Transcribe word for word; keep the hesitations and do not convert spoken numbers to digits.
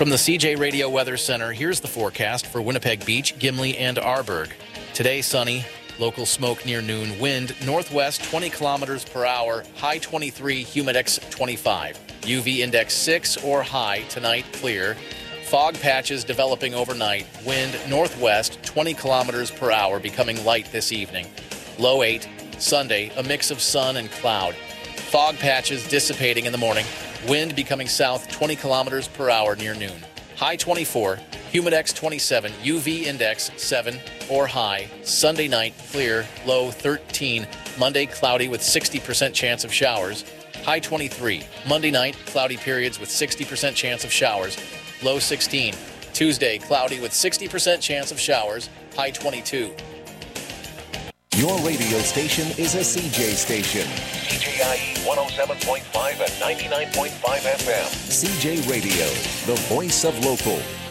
From the C J Radio Weather Center, here's the forecast for Winnipeg Beach, Gimli, and Arborg. Today, sunny. Local smoke near noon. Wind northwest twenty kilometers per hour. High twenty-three, humidex twenty-five. U V index six or high. Tonight, clear. Fog patches developing overnight. Wind northwest twenty kilometers per hour, becoming light this evening. Low eight. Sunday, a mix of sun and cloud. Fog patches dissipating in the morning. Wind becoming south twenty kilometers per hour near noon. High twenty-four. Humidex twenty-seven. U V index seven or high. Sunday night, clear. Low thirteen. Monday, cloudy with sixty percent chance of showers. High twenty-three. Monday night, cloudy periods with sixty percent chance of showers. Low sixteen. Tuesday, cloudy with sixty percent chance of showers. High twenty-two. Your radio station is a C J station. C J I E one oh seven point five and ninety-nine point five F M. C J Radio, the voice of local.